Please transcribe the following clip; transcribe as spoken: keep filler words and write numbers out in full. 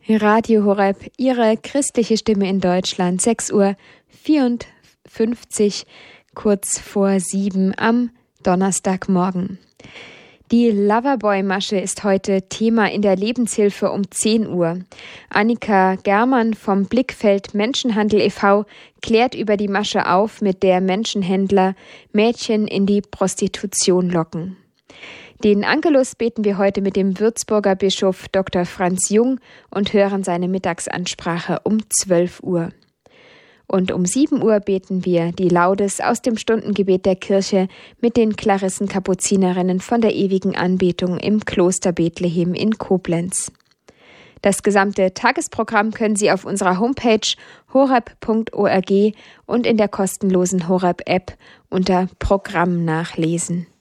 Radio Horeb, Ihre christliche Stimme in Deutschland, sechs Uhr vierundfünfzig, kurz vor sieben am Donnerstagmorgen. Die Loverboy-Masche ist heute Thema in der Lebenshilfe um zehn Uhr. Annika Germann vom Blickfeld Menschenhandel e V klärt über die Masche auf, mit der Menschenhändler Mädchen in die Prostitution locken. Den Angelus beten wir heute mit dem Würzburger Bischof Doktor Franz Jung und hören seine Mittagsansprache um zwölf Uhr. Und um sieben Uhr beten wir die Laudes aus dem Stundengebet der Kirche mit den Klarissenkapuzinerinnen von der ewigen Anbetung im Kloster Bethlehem in Koblenz. Das gesamte Tagesprogramm können Sie auf unserer Homepage horeb punkt org und in der kostenlosen Horeb-App unter Programm nachlesen.